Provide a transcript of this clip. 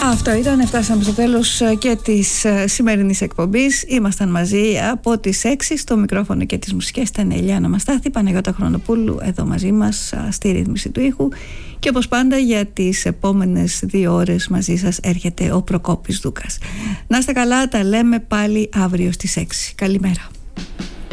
Αυτό ήταν, φτάσαμε στο τέλος και της σημερινής εκπομπής. Ήμασταν μαζί από τις 6 στο μικρόφωνο και τις μουσικές. Ήταν η Ελιάνα Μαστάθη, Παναγιώτα Χρονοπούλου εδώ μαζί μας στη ρύθμιση του ήχου. Και όπως πάντα για τις επόμενες 2 ώρες μαζί σας έρχεται ο Προκόπης Δούκας. Να είστε καλά, τα λέμε πάλι αύριο στις 6. Καλημέρα.